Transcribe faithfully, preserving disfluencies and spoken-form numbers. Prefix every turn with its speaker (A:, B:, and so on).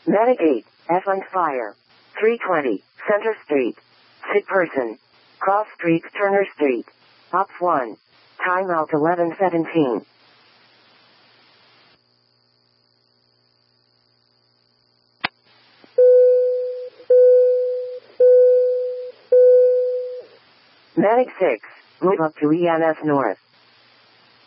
A: Medic eight, F on fire. three twenty, Center Street. Sick person. Cross Street, Turner Street. Ops one. Timeout eleven seventeen. Medic six, move up to E M S North.